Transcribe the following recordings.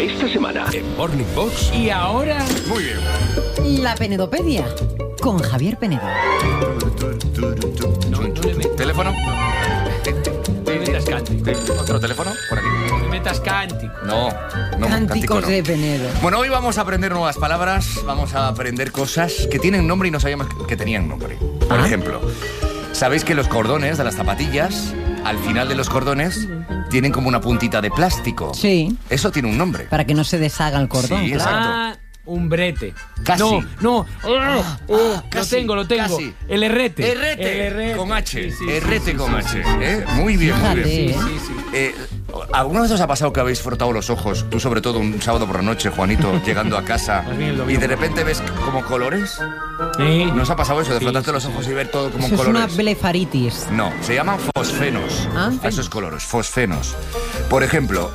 Esta semana en Morning Box. Y ahora... Muy bien. La Penedopedia, con Javier Penedo. ¿Teléfono? No me metas cántico. ¿Otro teléfono? Por aquí. No me metas cántico. No, Cánticos cántico no. de Penedo. Bueno, hoy vamos a aprender nuevas palabras, vamos a aprender cosas que tienen nombre y no sabíamos que tenían nombre. Por ejemplo, ¿sabéis que los cordones de las zapatillas, al final de los cordones, tienen como una puntita de plástico? Sí, Eso tiene un nombre. para que no se deshaga el cordón. Sí, claro. exacto. Un brete. Casi. No. Casi, lo tengo. casi. El herrete. Herrete, con H. Sí, Herrete sí, con sí, H. sí, ¿Eh? Muy bien, muy Fíjate, bien. ¿eh? ¿Alguna vez os ha pasado que habéis frotado los ojos, tú sobre todo un sábado por la noche, Juanito, llegando a casa, Más bien el y domingo. de repente ves como colores? Sí. ¿No os ha pasado eso, de Sí, frotarte sí, los ojos y ver todo como Eso es colores? una blefaritis. No, se llaman fosfenos. Ah, A esos colores, fosfenos. Por ejemplo,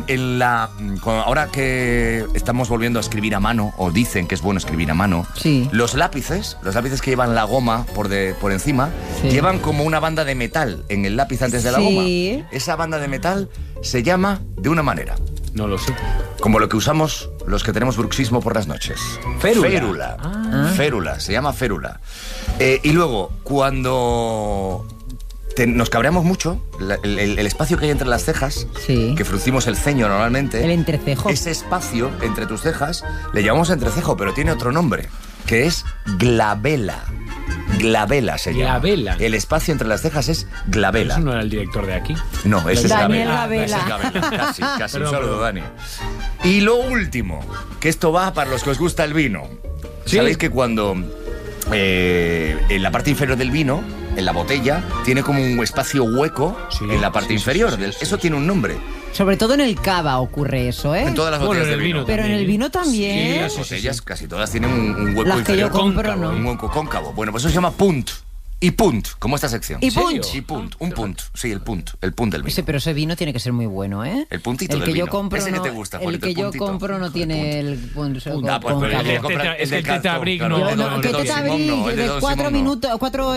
ahora que estamos volviendo a escribir a mano, o dicen que es bueno escribir a mano, Sí. los lápices que llevan la goma por encima, Sí. llevan como una banda de metal en el lápiz antes de la Sí. goma. Esa banda de metal se llama de una manera, No lo sé. como lo que usamos los que tenemos bruxismo por las noches. Férula. Férula. Ah. Férula, se llama férula. Y luego, cuando nos cabreamos mucho, el espacio que hay entre las cejas, Sí. que fruncimos el ceño normalmente, El entrecejo. ese espacio entre tus cejas le llamamos entrecejo, pero tiene otro nombre, que es glabela. Glabela se llama. Glabela. El espacio entre las cejas es glabela. Eso no era el director de aquí. No, ese es Daniel Gabela. Gabela. Ese es Gabela. Casi, Perdón, un saludo, perdón. Dani. Y lo último, que esto va para los que os gusta el vino. ¿Sí? Sabéis que cuando en la parte inferior del vino, en la botella, tiene como un espacio hueco Sí, en la parte sí, inferior. sí, sí, sí, Eso sí. tiene un nombre. Sobre todo en el cava ocurre eso, ¿eh? En todas las Bueno, botellas en el de vino. vino Pero en el vino también. Las botellas casi todas tienen un hueco Las que yo inferior. compro, cóncavo, ¿no? Un hueco cóncavo. Bueno, pues eso se llama punt. Y punt, como esta sección. Y ¿En serio? punch. Y punt, un punt. Sí, el punt del vino. Pero ese vino tiene que ser muy bueno, ¿eh? El puntito el del que vino. yo compro Ese que no, te gusta, el Juanito, que el yo puntito. compro no Hijo de tiene el punto Ah, pues, pero el que cóncavo. compra- Es que el de cartón, Tetrabric claro. no, Yo no, no, no que lo te tiene. Simón no, abrí el de de Don 4 Simón no. minutos, 4